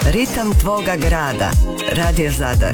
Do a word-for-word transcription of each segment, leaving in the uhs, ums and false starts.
Ritam tvoga grada. Radio Zadar.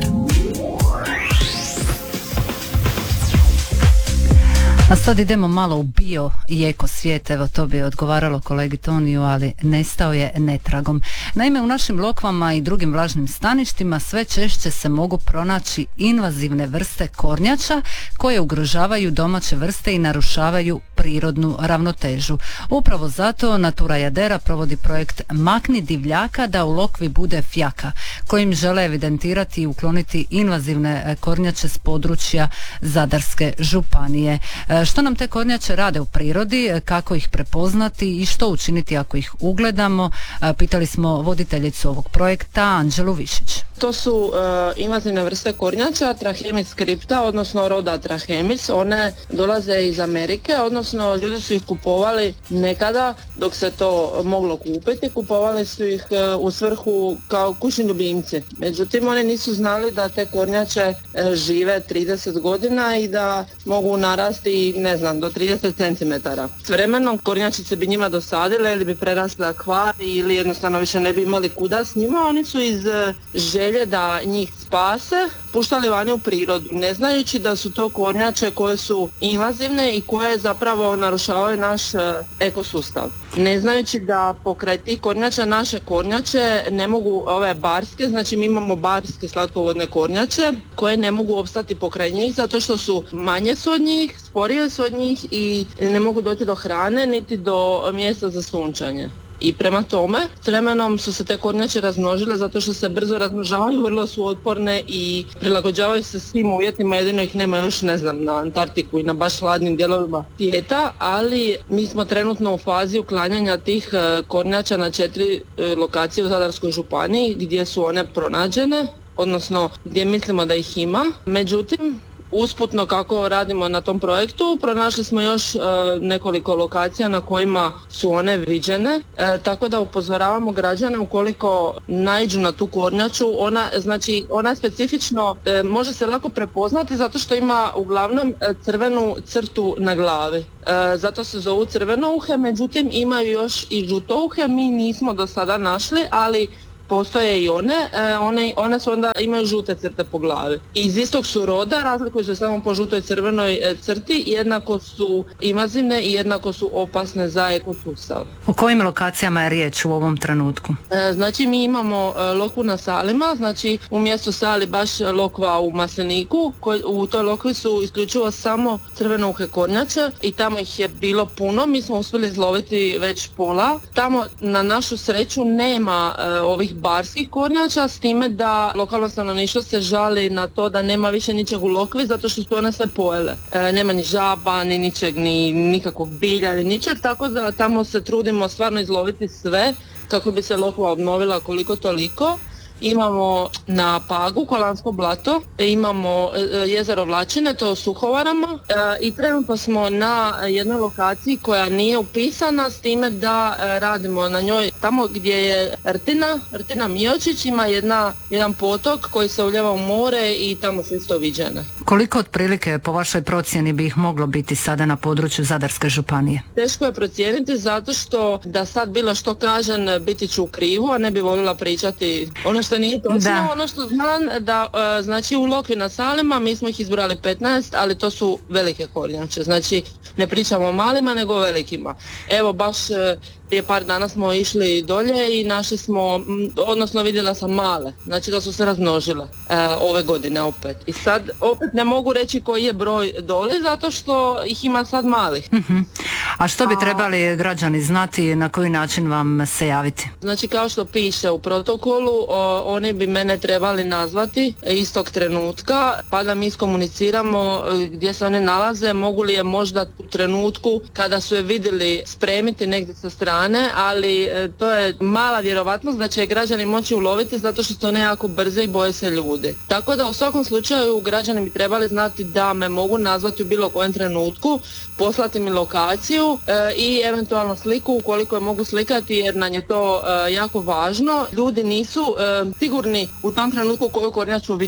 A sad idemo malo u bio i eko svijet, evo to bi odgovaralo kolegi Toniju, ali nestao je netragom. Naime, u našim lokvama i drugim vlažnim staništima sve češće se mogu pronaći invazivne vrste kornjača koje ugrožavaju domaće vrste i narušavaju prirodnu ravnotežu. Upravo zato Natura Jadera provodi projekt Makni divljaka da u lokvi bude fjaka, kojim žele evidentirati i ukloniti invazivne kornjače s područja Zadarske županije. Što nam te kornjače rade u prirodi, kako ih prepoznati i što učiniti ako ih ugledamo, pitali smo voditeljicu ovog projekta Anđelu Višić. To su uh, invazivne vrste kornjača, Trachemis scripta, odnosno roda Trachemis. One dolaze iz Amerike, odnosno ljudi su ih kupovali nekada dok se to moglo kupiti. Kupovali su ih uh, u svrhu kao kućni ljubimci. Međutim, oni nisu znali da te kornjače uh, žive trideset godina i da mogu narasti, ne znam, do trideset centimetara. S vremenom kornjačice bi njima dosadile ili bi prerasle akvarij ili jednostavno više ne bi imali kuda s njima. Oni su iz uh, želje da njih spase puštali vani u prirodu, ne znajući da su to kornjače koje su invazivne i koje zapravo narušavaju naš uh, ekosustav. Ne znajući da pokraj tih kornjača naše kornjače ne mogu, ove barske, znači mi imamo barske slatkovodne kornjače koje ne mogu opstati pokraj njih zato što su manje su od njih, sporije su od njih i ne mogu doći do hrane niti do mjesta za sunčanje. I prema tome, s vremenom su se te kornjače razmnožile zato što se brzo razmnožavaju, vrlo su otporne i prilagođavaju se svim uvjetima, jedino ih nema još, ne znam, na Antarktiku i na baš hladnim dijelovima svijeta, ali mi smo trenutno u fazi uklanjanja tih kornjača na četiri lokacije u Zadarskoj županiji gdje su one pronađene, odnosno gdje mislimo da ih ima. Međutim, usputno kako radimo na tom projektu, pronašli smo još e, nekoliko lokacija na kojima su one viđene, e, tako da upozoravamo građane ukoliko naiđu na tu kornjaču, ona, znači, ona specifično e, može se lako prepoznati zato što ima uglavnom crvenu crtu na glavi. E, zato se zovu crvenouhe, međutim imaju još i žutouhe, mi nismo do sada našli, ali postoje i one, one, one su onda imaju žute crte po glavi. Iz istog su roda, razlikuju se samo po žutoj crvenoj crti, jednako su invazivne i jednako su opasne za ekosustav. O kojim lokacijama je riječ u ovom trenutku? Znači mi imamo lokvu na Salima, znači u mjestu Sali baš lokva u Masleniku, u toj lokvi su isključivo samo crvenouhe kornjače i tamo ih je bilo puno, mi smo uspjeli izloviti već pola. Tamo na našu sreću nema ovih barskih kornjača, s time da lokalno stanovništvo se žali na to da nema više ničeg u lokvi zato što su one sve pojele. E, nema ni žaba, ni ničeg, ni nikakvog bilja, ni ničeg, tako da tamo se trudimo stvarno izloviti sve kako bi se lokva obnovila koliko toliko. Imamo na Pagu Kolansko blato, imamo jezero Vlačine, to je u Suhovarama e, i trenutno smo na jednoj lokaciji koja nije upisana, s time da e, radimo na njoj tamo gdje je Rtina, Rtina Miočić, ima jedna, jedan potok koji se uljeva u more i tamo su isto viđene. Koliko otprilike po vašoj procjeni bi ih moglo biti sada na području Zadarske županije? Teško je procijeniti zato što da sad bilo što kažem biti ću u krivu, a ne bi voljela pričati ono što nije točno. Da. Ono što znam da uh, znači u lokvi na Salima mi smo ih izbrali petnaest, ali to su velike kornjače, znači ne pričamo o malima nego o velikima. Evo baš uh, prije par dana smo išli dolje i našli smo, odnosno vidjela sam male, znači da su se razmnožile uh, ove godine opet. I sad opet ne mogu reći koji je broj dole zato što ih ima sad malih. Uh-huh. A što bi trebali građani znati, na koji način vam se javiti? Znači kao što piše u protokolu, o, oni bi mene trebali nazvati istog trenutka pa da mi iskomuniciramo gdje se one nalaze, mogu li je možda u trenutku kada su je vidjeli spremiti negdje sa strane, ali to je mala vjerovatnost da će građani moći uloviti zato što to nekako brze i boje se ljudi. Tako da u svakom slučaju građani bi trebali znati da me mogu nazvati u bilo kojem trenutku, poslati mi lokaciju e, i eventualno sliku ukoliko je mogu slikati jer nam je to e, jako važno. Ljudi nisu e, sigurni u tom trenutku koju kornjaču vide.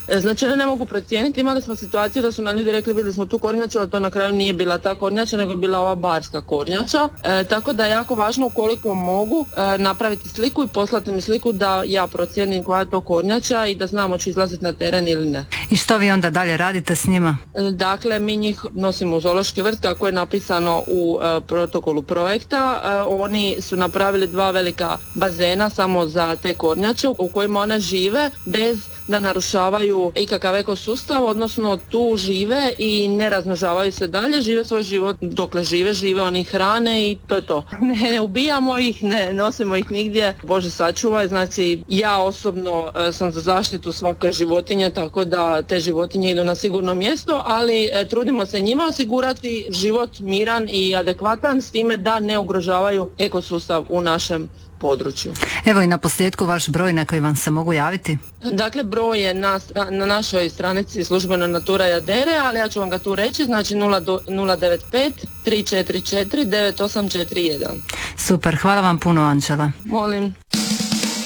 E, Znači ne mogu procijeniti, imali smo situaciju da su nam ljudi rekli vidjeli smo tu kornjaču, a to na kraju nije bila ta kornjača, nego je bila ova barska kornjača. E, tako da je jako važno ukoliko mogu e, napraviti sliku i poslati mi sliku da ja procijenim koja je to kornjača i da znamo će izlaziti na teren ili ne. I što vi onda dalje radite s njima? E, dakle, mi njih nosimo u zoološki vrt kako je napisano u e, protokolu projekta. E, oni su napravili dva velika bazena samo za te kornjače u kojima one žive bez da narušavaju ikakav ekosustav, odnosno tu žive i ne razmnožavaju se dalje, žive svoj život dokle žive, žive oni hrane i to je to. Ne, ne ubijamo ih, ne nosimo ih nigdje, Bože sačuvaj, znači ja osobno e, sam za zaštitu svake životinje, tako da te životinje idu na sigurno mjesto, ali e, trudimo se njima osigurati život miran i adekvatan s time da ne ugrožavaju ekosustav u našem području. Evo i na posljedku vaš broj na koji vam se mogu javiti. Dakle, broj je na, na našoj stranici službeno Natura Jadere, ali ja ću vam ga tu reći, znači nula devet pet tri četiri četiri devet osam četiri jedan. Super, hvala vam puno, Anđela. Molim.